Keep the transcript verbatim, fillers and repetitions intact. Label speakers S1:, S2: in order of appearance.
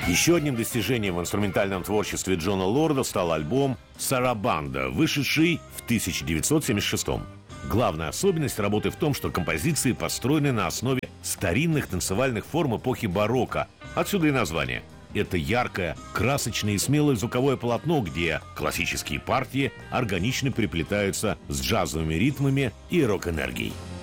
S1: Еще одним достижением в инструментальном творчестве Джона Лорда стал альбом «Сарабанда», вышедший в тысяча девятьсот семьдесят шестом. Главная особенность работы в том, что композиции построены на основе старинных танцевальных форм эпохи барокко. Отсюда и название. Это яркое, красочное и смелое звуковое полотно, где классические партии органично переплетаются с джазовыми ритмами и рок-энергией.